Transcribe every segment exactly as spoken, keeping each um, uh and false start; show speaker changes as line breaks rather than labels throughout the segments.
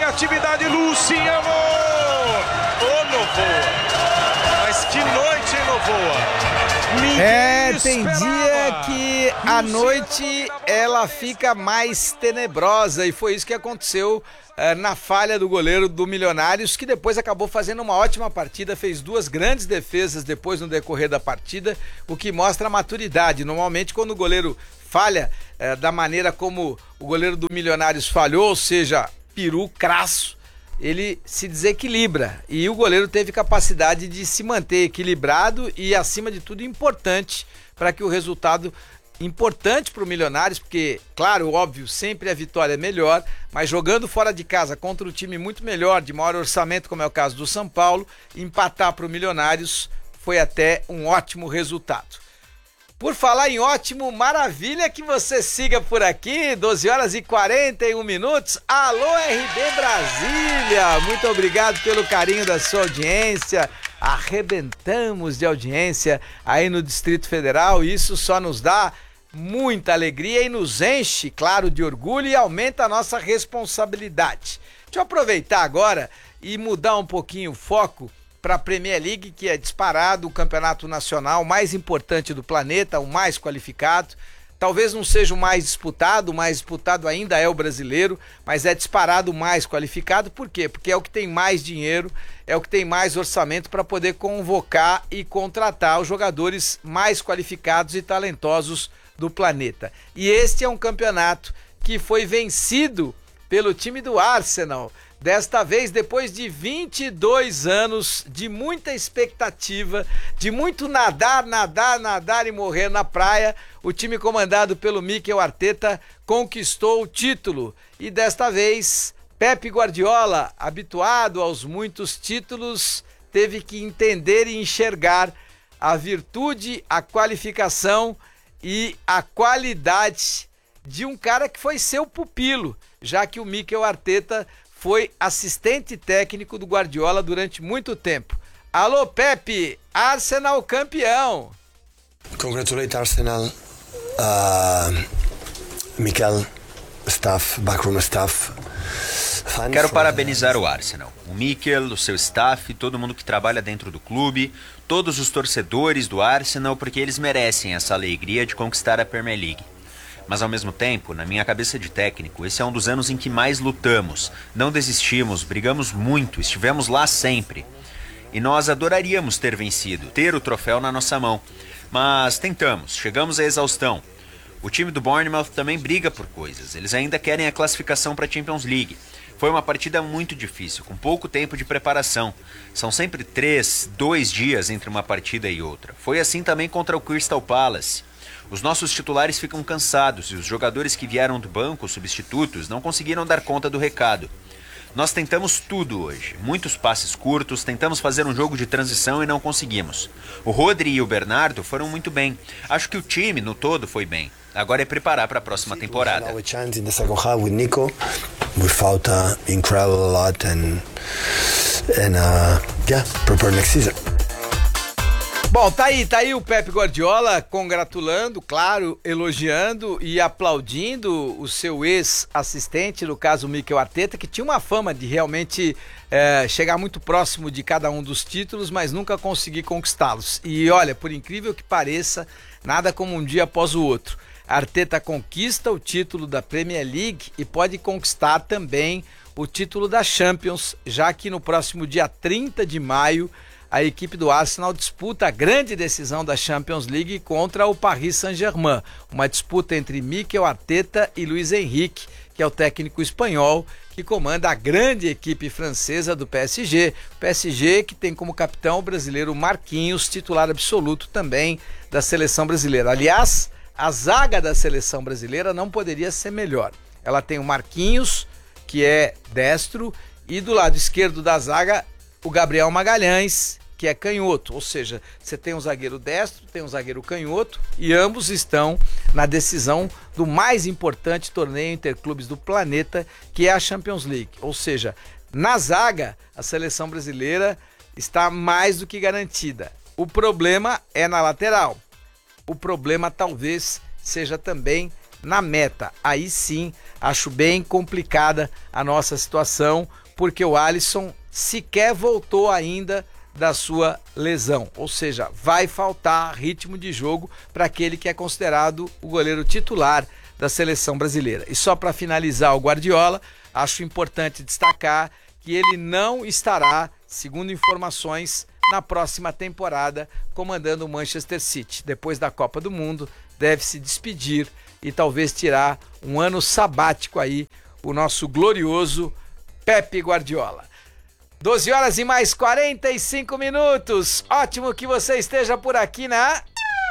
criatividade, Luciano! Ô, Novoa! Mas que noite, hein, Novoa? Ninguém
É, tem
esperava.
dia que a noite ela fica mais tenebrosa e foi isso que aconteceu é, na falha do goleiro do Milionários, que depois acabou fazendo uma ótima partida, fez duas grandes defesas depois no decorrer da partida, o que mostra a maturidade. Normalmente quando o goleiro falha é, da maneira como o goleiro do Milionários falhou, ou seja, peru, crasso, ele se desequilibra e o goleiro teve capacidade de se manter equilibrado e, acima de tudo, importante para que o resultado importante para o Milionários, porque, claro, óbvio, sempre a vitória é melhor, mas jogando fora de casa contra um time muito melhor, de maior orçamento, como é o caso do São Paulo, empatar para o Milionários foi até um ótimo resultado. Por falar em ótimo, maravilha que você siga por aqui, doze horas e quarenta e um minutos. Alô, R B Brasília, muito obrigado pelo carinho da sua audiência. Arrebentamos de audiência aí no Distrito Federal, isso só nos dá muita alegria e nos enche, claro, de orgulho e aumenta a nossa responsabilidade. Deixa eu aproveitar agora e mudar um pouquinho o foco para a Premier League, que é disparado o campeonato nacional mais importante do planeta, o mais qualificado. Talvez não seja o mais disputado, o mais disputado ainda é o brasileiro, mas é disparado o mais qualificado. Por quê? Porque é o que tem mais dinheiro, é o que tem mais orçamento para poder convocar e contratar os jogadores mais qualificados e talentosos do planeta. E este é um campeonato que foi vencido pelo time do Arsenal. Desta vez, depois de vinte e dois anos de muita expectativa, de muito nadar, nadar, nadar e morrer na praia, o time comandado pelo Mikel Arteta conquistou o título. E desta vez, Pep Guardiola, habituado aos muitos títulos, teve que entender e enxergar a virtude, a qualificação e a qualidade de um cara que foi seu pupilo, já que o Mikel Arteta foi assistente técnico do Guardiola durante muito tempo. Alô, Pepe, Arsenal campeão.
Congratulate Arsenal, uh, Mikel, staff, backroom staff.
Quero parabenizar o Arsenal, o Mikel, o seu staff, todo mundo que trabalha dentro do clube, todos os torcedores do Arsenal, porque eles merecem essa alegria de conquistar a Premier League. Mas ao mesmo tempo, na minha cabeça de técnico, esse é um dos anos em que mais lutamos, não desistimos, brigamos muito, estivemos lá sempre. E nós adoraríamos ter vencido, ter o troféu na nossa mão. Mas tentamos, chegamos à exaustão. O time do Bournemouth também briga por coisas, eles ainda querem a classificação para a Champions League. Foi uma partida muito difícil, com pouco tempo de preparação. São sempre três, dois dias entre uma partida e outra. Foi assim também contra o Crystal Palace. Os nossos titulares ficam cansados e os jogadores que vieram do banco, substitutos, não conseguiram dar conta do recado. Nós tentamos tudo hoje, muitos passes curtos, tentamos fazer um jogo de transição e não conseguimos. O Rodri e o Bernardo foram muito bem. Acho que o time, no todo, foi bem. Agora é preparar para a próxima temporada.
Bom, tá aí, tá aí o Pep Guardiola congratulando, claro, elogiando e aplaudindo o seu ex-assistente, no caso o Mikel Arteta, que tinha uma fama de realmente é, chegar muito próximo de cada um dos títulos, mas nunca conseguir conquistá-los. E olha, por incrível que pareça, nada como um dia após o outro. Arteta conquista o título da Premier League e pode conquistar também o título da Champions, já que no próximo dia trinta de maio a equipe do Arsenal disputa a grande decisão da Champions League contra o Paris Saint-Germain, uma disputa entre Mikel Arteta e Luis Henrique, que é o técnico espanhol que comanda a grande equipe francesa do P S G. O P S G que tem como capitão o brasileiro Marquinhos, titular absoluto também da seleção brasileira. Aliás, a zaga da seleção brasileira não poderia ser melhor. Ela tem o Marquinhos, que é destro, e do lado esquerdo da zaga o Gabriel Magalhães, que é canhoto, ou seja, você tem um zagueiro destro, tem um zagueiro canhoto e ambos estão na decisão do mais importante torneio interclubes do planeta, que é a Champions League. Ou seja, na zaga, a seleção brasileira está mais do que garantida. O problema é na lateral. O problema talvez seja também na meta. Aí sim, acho bem complicada a nossa situação, porque o Alisson sequer voltou ainda da sua lesão, ou seja, vai faltar ritmo de jogo para aquele que é considerado o goleiro titular da seleção brasileira. E só para finalizar o Guardiola, acho importante destacar que ele não estará, segundo informações, na próxima temporada comandando o Manchester City. Depois da Copa do Mundo, deve se despedir e talvez tirar um ano sabático aí o nosso glorioso Pepe Guardiola. doze horas e mais quarenta e cinco minutos. Ótimo que você esteja por aqui na...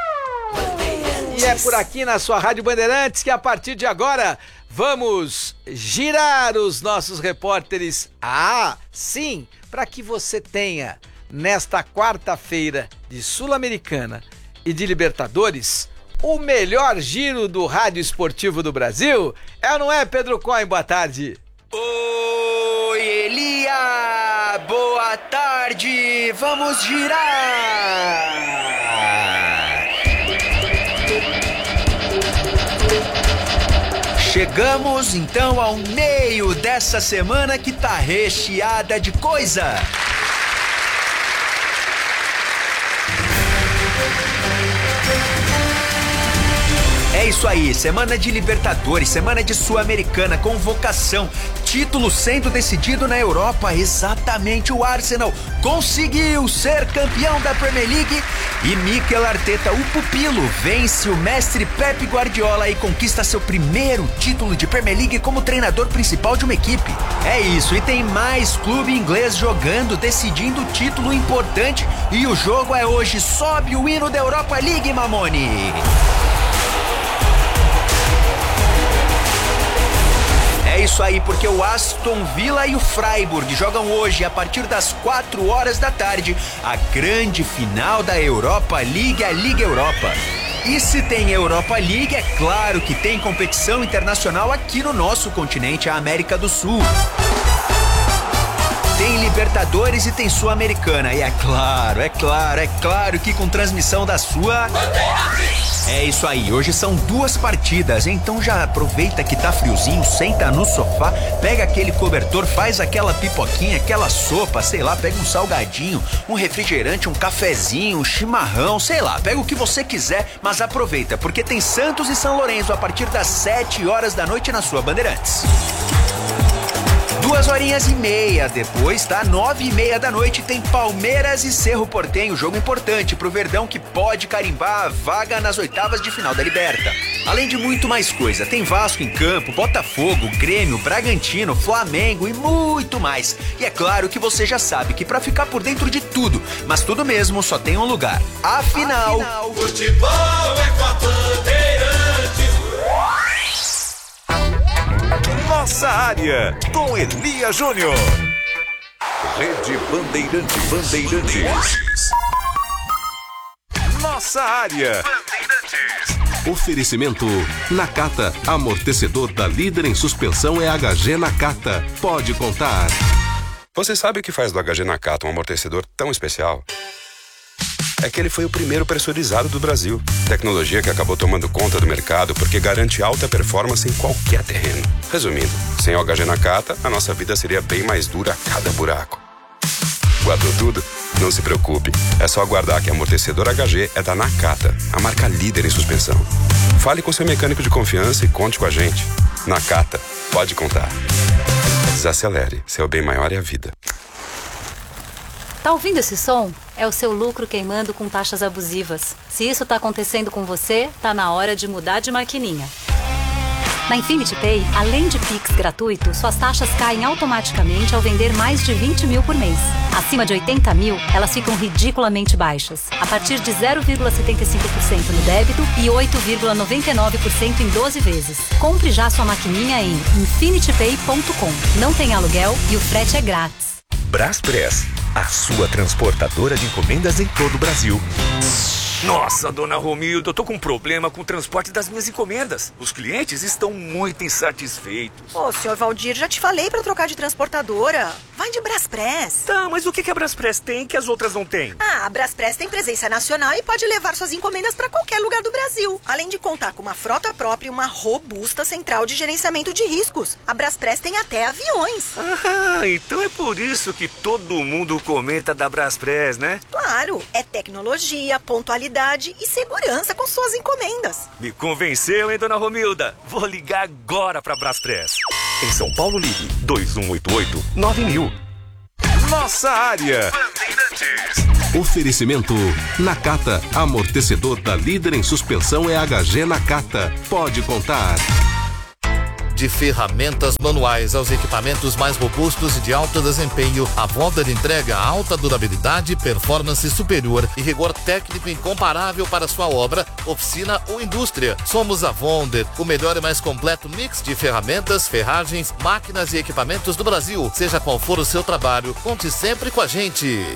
E é por aqui na sua Rádio Bandeirantes que a partir de agora vamos girar os nossos repórteres. Ah, sim, para que você tenha nesta quarta-feira de Sul-Americana e de Libertadores o melhor giro do rádio esportivo do Brasil. É ou não é, Pedro Cohen? Boa tarde.
Oi, Elia! Boa tarde! Vamos girar! Chegamos então ao meio dessa semana que tá recheada de coisa. É isso aí, semana de Libertadores, semana de Sul-Americana, convocação, título sendo decidido na Europa. Exatamente, o Arsenal conseguiu ser campeão da Premier League e Mikel Arteta, o pupilo, vence o mestre Pep Guardiola e conquista seu primeiro título de Premier League como treinador principal de uma equipe. É isso, e tem mais clube inglês jogando, decidindo título importante, e o jogo é hoje. Sobe o hino da Europa League, Mamone! É isso aí, porque o Aston Villa e o Freiburg jogam hoje, a partir das quatro horas da tarde, a grande final da Europa League, a Liga Europa. E se tem Europa League, é claro que tem competição internacional aqui no nosso continente, a América do Sul. Tem Libertadores e tem Sul-Americana. E é claro, é claro, é claro que com transmissão da sua... É isso aí, hoje são duas partidas, então já aproveita que tá friozinho, senta no sofá, pega aquele cobertor, faz aquela pipoquinha, aquela sopa, sei lá, pega um salgadinho, um refrigerante, um cafezinho, um chimarrão, sei lá, pega o que você quiser, mas aproveita, porque tem Santos e São Lourenço a partir das sete horas da noite na sua Bandeirantes. Duas horinhas e meia depois, tá? Nove e meia da noite tem Palmeiras e Cerro Porteño, jogo importante pro Verdão que pode carimbar a vaga nas oitavas de final da Liberta. Além de muito mais coisa, tem Vasco em campo, Botafogo, Grêmio, Bragantino, Flamengo e muito mais. E é claro que você já sabe que pra ficar por dentro de tudo, mas tudo mesmo, só tem um lugar. Afinal, Afinal
futebol é com a Bandeirantes.
Nossa área, com Elia Júnior. Rede Bandeirante Bandeirantes. Nossa área. Bandeirantes. Oferecimento Nakata, amortecedor da líder em suspensão é H G Nakata. Pode contar.
Você sabe o que faz do H G Nakata um amortecedor tão especial? É que ele foi o primeiro pressurizado do Brasil. Tecnologia que acabou tomando conta do mercado porque garante alta performance em qualquer terreno. Resumindo, sem o H G Nakata, a nossa vida seria bem mais dura a cada buraco. Guardou tudo? Não se preocupe. É só aguardar que amortecedor H G é da Nakata, a marca líder em suspensão. Fale com seu mecânico de confiança e conte com a gente. Nakata, pode contar. Desacelere, seu bem maior é a vida.
Tá ouvindo esse som? É o seu lucro queimando com taxas abusivas. Se isso tá acontecendo com você, tá na hora de mudar de maquininha. Na Infinity Pay, além de Pix gratuito, suas taxas caem automaticamente ao vender mais de vinte mil por mês. Acima de oitenta mil, elas ficam ridiculamente baixas, a partir de zero vírgula setenta e cinco por cento no débito e oito vírgula noventa e nove por cento em doze vezes. Compre já sua maquininha em infinity pay ponto com. Não tem aluguel e o frete é grátis.
Braspress, a sua transportadora de encomendas em todo o Brasil.
Nossa, dona Romilda, eu tô com um problema com o transporte das minhas encomendas. Os clientes estão muito insatisfeitos.
Ô, senhor Valdir, já te falei pra trocar de transportadora. Vai de Braspress.
Tá, mas o que que a Braspress tem que as outras não têm?
Ah, a Braspress tem presença nacional e pode levar suas encomendas pra qualquer lugar do Brasil. Além de contar com uma frota própria e uma robusta central de gerenciamento de riscos. A Braspress tem até aviões.
Ah, então é por isso que todo mundo comenta da Braspress, né?
Claro, é tecnologia, pontualidade e segurança com suas encomendas.
Me convenceu, hein, dona Romilda? Vou ligar agora pra Braspress. Em São Paulo, ligue dois um oito oito nove mil.
Nossa área. Oferecimento Nakata, amortecedor da líder em suspensão é H G Nakata. Pode contar.
De ferramentas manuais aos equipamentos mais robustos e de alto desempenho, a Vonder entrega alta durabilidade, performance superior e rigor técnico incomparável para sua obra, oficina ou indústria. Somos a Vonder, o melhor e mais completo mix de ferramentas, ferragens, máquinas e equipamentos do Brasil. Seja qual for o seu trabalho, conte sempre com a gente.